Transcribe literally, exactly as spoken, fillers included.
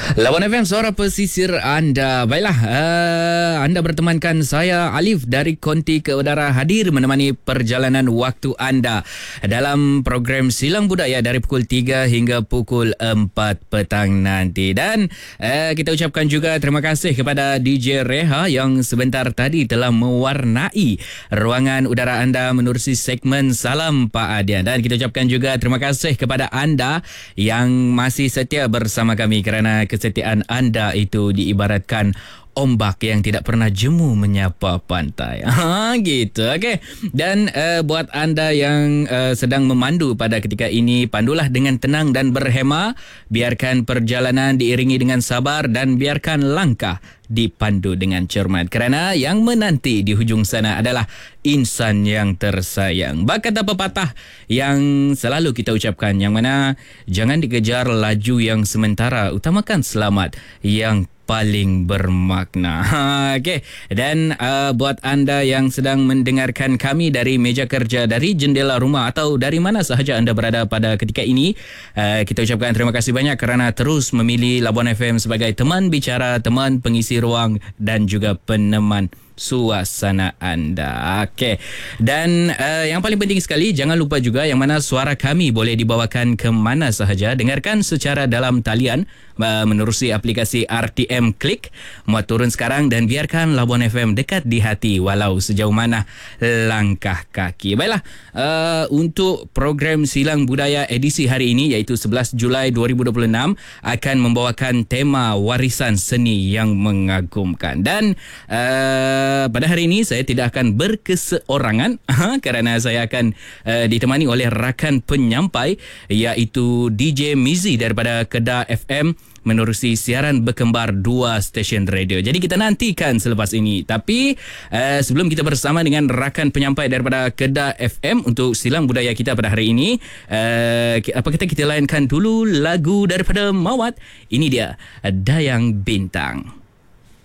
Lawan F M, suara pesisir anda. Baiklah, uh, anda bertemankan saya Alif dari Konti ke Udara, hadir menemani perjalanan waktu anda dalam program Silang Budaya dari pukul tiga hingga pukul empat petang nanti. Dan uh, kita ucapkan juga terima kasih kepada D J Reha yang sebentar tadi telah mewarnai ruangan udara anda menerusi segmen Salam Pak Adian. Dan kita ucapkan juga terima kasih kepada anda yang masih setia bersama kami, kerana kesetiaan anda itu diibaratkan ombak yang tidak pernah jemu menyapa pantai. Ha, gitu. Okey. Dan uh, buat anda yang uh, sedang memandu pada ketika ini, pandulah dengan tenang dan berhema. Biarkan perjalanan diiringi dengan sabar dan biarkan langkah dipandu dengan cermat, kerana yang menanti di hujung sana adalah insan yang tersayang. Bak kata pepatah yang selalu kita ucapkan, yang mana jangan dikejar laju yang sementara, utamakan selamat yang paling bermakna. Okey. Dan uh, buat anda yang sedang mendengarkan kami dari meja kerja, dari jendela rumah atau dari mana sahaja anda berada pada ketika ini, uh, kita ucapkan terima kasih banyak kerana terus memilih Labuan F M sebagai teman bicara, teman pengisi ruang dan juga peneman suasana anda. Okey. Dan uh, yang paling penting sekali, jangan lupa juga yang mana suara kami boleh dibawakan ke mana sahaja. Dengarkan secara dalam talian uh, menerusi aplikasi R T M Klik. Muat turun sekarang dan biarkan Labuan F M dekat di hati walau sejauh mana langkah kaki. Baiklah, uh, untuk program Silang Budaya edisi hari ini, iaitu sebelas Julai dua ribu dua puluh enam, akan membawakan tema warisan seni yang mengagumkan. Dan uh, pada hari ini saya tidak akan berkeseorangan kerana saya akan uh, ditemani oleh rakan penyampai, iaitu D J Mizi daripada Kedah F M menerusi siaran berkembar dua stesen radio. Jadi kita nantikan selepas ini. Tapi uh, sebelum kita bersama dengan rakan penyampai daripada Kedah F M untuk Silang Budaya kita pada hari ini, uh, apa kata kita layankan dulu lagu daripada Mawat. Ini dia, Dayang Bintang.